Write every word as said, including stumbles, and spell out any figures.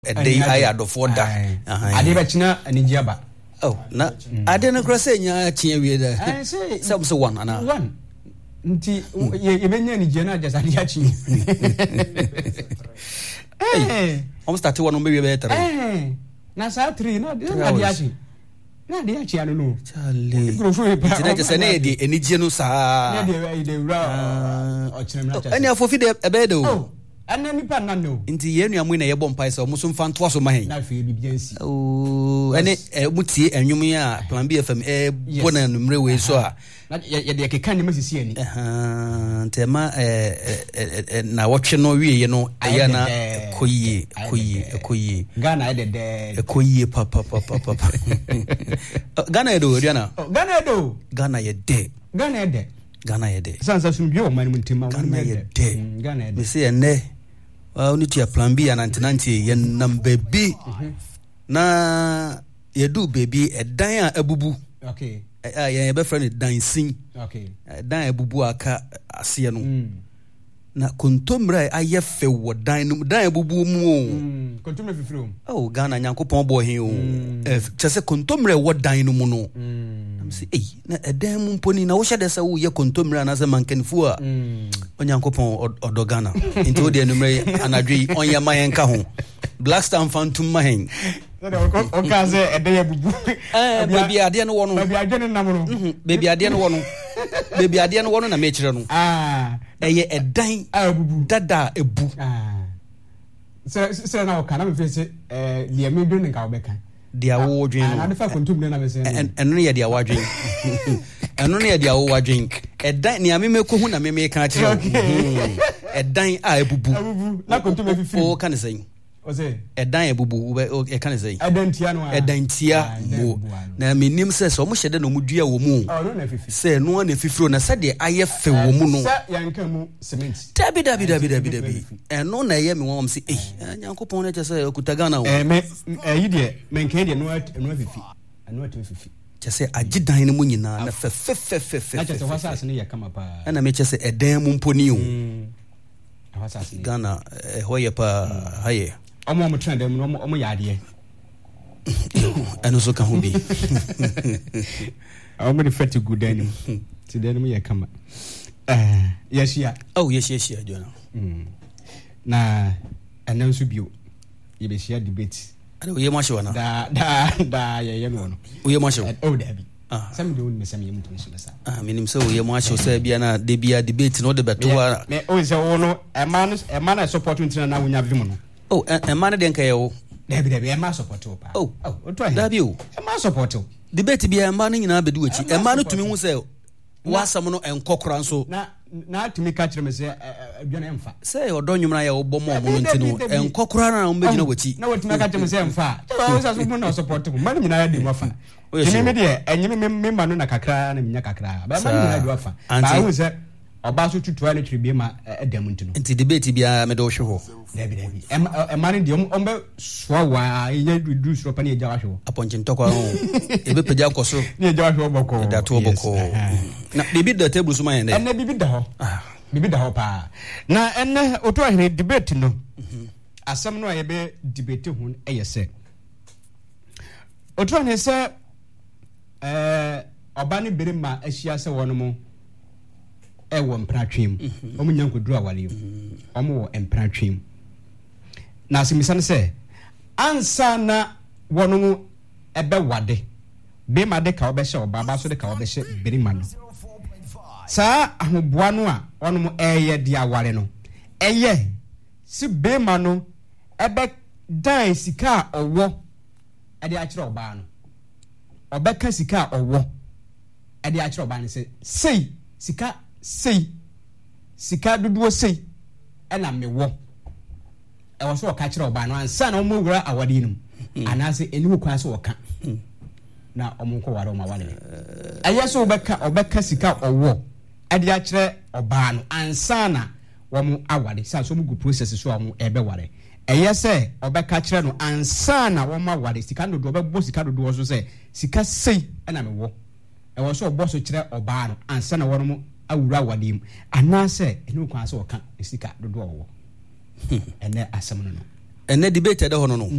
a day I had for that. I did China and Injaba. Oh, no, I didn't cross any with I say some so one and one. Even any general just a yachting. Hey, almost started one maybe better. Hey, Nasa three, not the yachting. Not the yachting, I don't know. Charlie, it's an idea, any genus. Ah, any of a bed. And then you can know. Into Yenny, I'm winning a bomb pies or Musum fan twas of my oh, and it would see and you may plan B F M a one and railway so. Not yet, can't miss see any. Tema, now watching no way, you know, Ayana, Koye, Koye, Koye, Ghana, the Koye, papa, papa, papa. Ghana, do, Diana. Ghana, do, Ghana, ye day. Ghana, day. Ghana, ye day. Sounds as from your man with Tim, Ghana, ye day. Ghana, they say, and ne. Well, need to plan B and ninety yen number B. Na ye do baby a dine a boo. Okay. I am a friend dancing. Okay. Dine a boo aka asiano. Na contumbre I have fe what dine dine boo mo. Contumbre film. Oh, Ghana Yanko Pombo here. If just a contumbre what dine mono. I'm say, eh, a damn pony now shall there's a ye contumbre and as a man can fool. Onyankopon or Dogana into the enumere and agree on your mayan kahon. Black Star Phantom Mahin. Okay, a day baby, I didn't want to be a general. Baby, I didn't want baby, I didn't want to make it. Ah, a dime, dada, a boo. Ah, so now can I visit the American and Calbeca? The award dream, and if I continue, and near the award dream. And only the award drink. A dine near me, Kohuna may make a dine, I boo boo. Not going to make four can say. A dime boo boo, I can say. I don't know. A dentia mo. Now, me name says almost a no mudia woman. Say no one if you throw a said I have fe woman. Cement. Tabby, dabby, dabby, dabby, dabby. And no, I am one say, eh, Uncle Pony just say, Kutagana. Eh, you dear, man, can't know it and what I know it with just say I did dine money now. I just was asking you come up. And I may just say a damn pony. Ghana, a hoyapa, higher. I'm on trend them no more idea. And also can be. I'm very fat to good then. To the enemy, I come. Yes, yeah. Oh, yes, yes, yeah, Jonah. Now, and then should you. You be share debate. I don't hear much one. Da, da, da, yeah, one. We are much. Oh, Debbie. Ah, some doing me some young to I mean, so we are much so Serbiana, they be a debate, no debate. Oh, is a man, a man I support you now when you have them. Oh, a man then K.O. Debbie, Debbie, a man support. Oh, oh, try that you. A man support. Debate be a man in Abeduchi. A man to me who say, was someone and cockran so. Not to me catch them as a say, or don't you mind your bomb and cockran and make no witchy. No, what make them say, far. I was a woman of support to money in a offer. And you remember no Nakakra and Yakakra, but I do offer. And I was a basu to toilet to be my demonton. And to debate be a meadow show. A man in the umber swawa, you reduce your penny Joshua. Upon Chintoko, a bit Pajaco, near Joshua Boko, that Tobacco. Now, they beat the tables to my end, and they beat the hop. Maybe the hopper. Now, and Otto debate no. As some no I be debate who I say. Otto has said, eh, Obani Birima, as she has a one more. Ewo mpratwem omo nyanko duru awale omo wo mpratwem na asimisan se ansa na wono mu ebe wade be ma de ka obehye obaba so de ka obehye berima no sa ahoboa no a wono mu eye de awale no eye si be ma no ebe dan sika owo ade a kire oba no obeka sika owo ade a kire oba no se sei sika sei sika duduo sei ena mewo e wo so o ka kire oba no ansa na o mo wura awade num anase enimu kwa so o ka na o mo ko ware o ma wale aye so obeka obeka sika owo ade a kire oba no ansa na wo mo awade sa so mo gu process so o mo ebe ware eye se obeka kire no ansa na wo ma wade sika dodo obebo sika dodo so se sika sei ena mewo e wo so obo so kire oba no ansa na wo mo awura wadim anase enu kwa so ka sika dodo wo ene asem no ɛnɛ debate ɛdɛ hɔ no no